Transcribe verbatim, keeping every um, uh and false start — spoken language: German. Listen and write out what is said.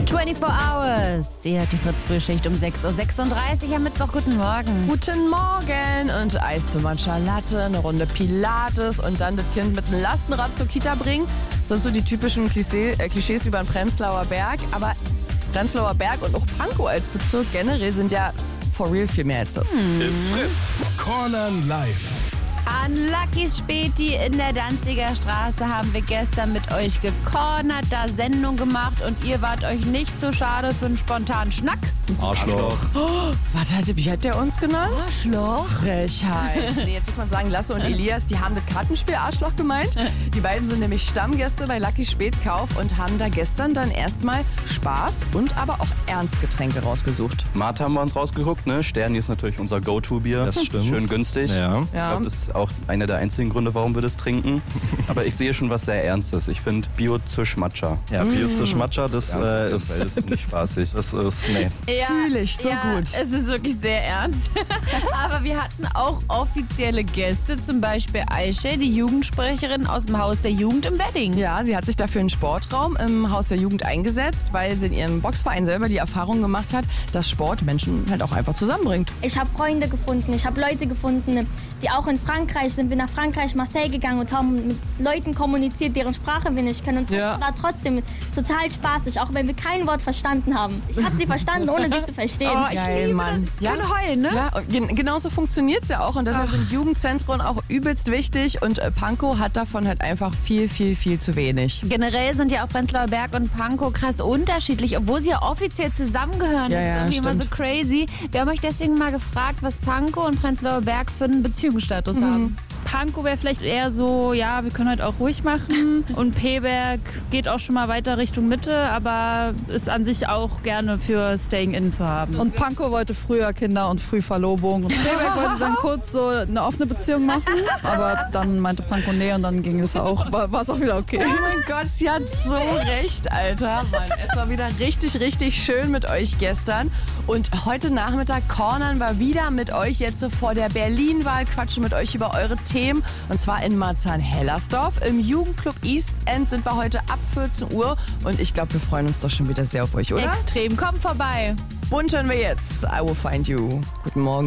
vierundzwanzig Hours. Ihr hört die Fritz-Frühschicht um sechs Uhr sechsunddreißig am Mittwoch. Guten Morgen. Guten Morgen und eiste Matcha Latte, eine Runde Pilates und dann das Kind mit einem Lastenrad zur Kita bringen. Sonst so die typischen Klischee, äh, Klischees über den Prenzlauer Berg. Aber Prenzlauer Berg und auch Pankow als Bezirk generell sind ja for real viel mehr als das. Hm. It's Fritz. Cornern live. An Luckys Späti in der Danziger Straße haben wir gestern mit euch gecornert, da Sendung gemacht und ihr wart euch nicht so schade für einen spontanen Schnack. Arschloch. Oh, was hat, wie hat der uns genannt? Arschloch? Frechheit. Nee, jetzt muss man sagen, Lasse und Elias, die haben das Kartenspiel Arschloch gemeint. Die beiden sind nämlich Stammgäste bei Lucky Spätkauf und haben da gestern dann erstmal Spaß und aber auch Ernstgetränke rausgesucht. Mate haben wir uns rausgeguckt, ne? Sterni ist natürlich unser Go-To-Bier. Das stimmt. Schön günstig. Ja. Ich glaube, das ist auch einer der einzigen Gründe, warum wir das trinken. Aber ich sehe schon was sehr Ernstes. Ich finde Bio-Zisch Matcha. Ja, Bio-Zisch Matcha, das, äh, Ernst, ist, weil das ist nicht spaßig. das ist, nee. Ja, Fühl ich so ja, gut. Es ist wirklich sehr ernst. Aber wir hatten auch offizielle Gäste, zum Beispiel Aische, die Jugendsprecherin aus dem Haus der Jugend im Wedding. Ja, sie hat sich dafür einen Sportraum im Haus der Jugend eingesetzt, weil sie in ihrem Boxverein selber die Erfahrung gemacht hat, dass Sport Menschen halt auch einfach zusammenbringt. Ich habe Freunde gefunden, ich habe Leute gefunden, die auch in Frankreich sind. Wir nach Frankreich, Marseille gegangen und haben mit Leuten kommuniziert, deren Sprache wir nicht können. Und Ja. das war trotzdem total spaßig, auch wenn wir kein Wort verstanden haben. Ich habe sie verstanden, ohne sie zu verstehen. Oh, ich Geil, liebe Mann. das. Ja. Können heulen, ne? Ja, und gen genauso funktioniert es ja auch und deshalb sind Jugendzentren auch übelst wichtig und äh, Pankow hat davon halt einfach viel, viel, viel zu wenig. Generell sind ja auch Prenzlauer Berg und Pankow krass unterschiedlich, obwohl sie ja offiziell zusammengehören. Ja, das ist ja, irgendwie immer so stimmt. crazy. Wir haben euch deswegen mal gefragt, was Pankow und Prenzlauer Berg für einen Beziehungsstatus haben. Pankow wäre vielleicht eher so, ja, wir können halt auch ruhig machen. Und Peberg geht auch schon mal weiter Richtung Mitte, aber ist an sich auch gerne für Staying In zu haben. Und Pankow wollte früher Kinder und früh Verlobung. Und Peberg wollte dann kurz so eine offene Beziehung machen. Aber dann meinte Pankow nee und dann ging es auch, war es auch wieder okay. Oh mein Gott, sie hat so recht, Alter. Mann, es war wieder richtig, richtig schön mit euch gestern. Und heute Nachmittag cornern wir wieder mit euch jetzt so vor der Berlin-Wahl, quatschen mit euch über eure Themen. Und zwar in Marzahn-Hellersdorf. Im Jugendclub East End sind wir heute ab vierzehn Uhr. Und ich glaube, wir freuen uns doch schon wieder sehr auf euch, oder? Extrem. Komm vorbei. Bunt hören wir jetzt. I Will Find You. Guten Morgen.